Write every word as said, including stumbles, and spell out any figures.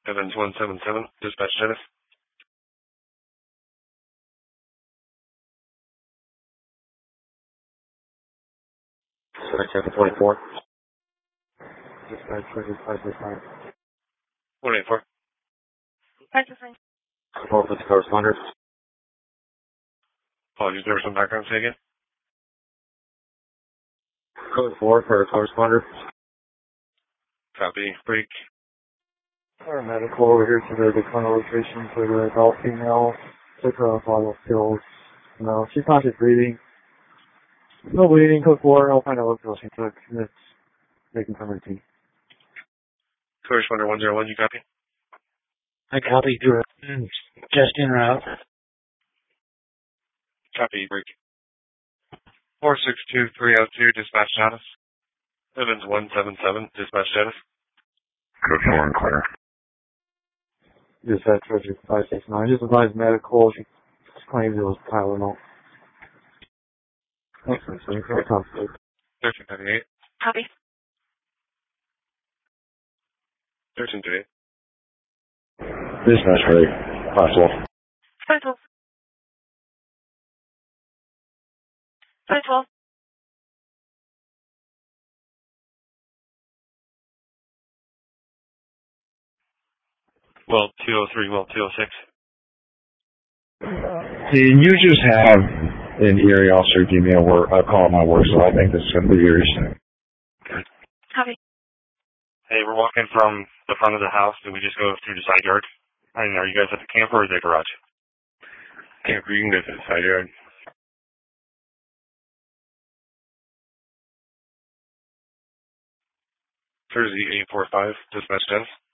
Evans one seven seven, dispatch Dennis. Seven twenty-four. Dispatch record five six nine. one eight four. five six nine. Support with the corresponder. Apologies, there was some background, say again. Code four for a corresponder. Copy, break. Paramedical over here to the Dakota location for the adult female. Took her off vital skills. No, she's not just breathing. No bleeding, code four. I'll find out what pills she took. It's making some routine. Corresponder one zero one, you copy? I copy through it. Just en route. Copy, break. four six two three oh two, dispatch status. Evans one seven seven, dispatch status. Code four and clear. Dispatch record five six nine. Just advised medical. She claims it was Tylenol. thirteen ninety-eight. Copy. thirteen thirty-eight. Dispatch ready. Possible. five twelve. five twelve. Well, two oh three, well, two oh six. Can you just have an Erie officer give me a, word, a call on my work, so I think this is going to be Erie's. Copy. Hey, we're walking from the front of the house. Did we just go through the side yard? I mean, are you guys at the camper or the garage? Camper, you can go through the side yard. Jersey eight four five, dispatch Dennis.